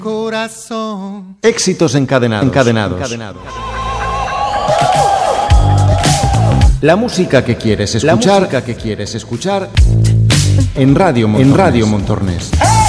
Corazón. Éxitos encadenados. La música que quieres escuchar en Radio Montornés.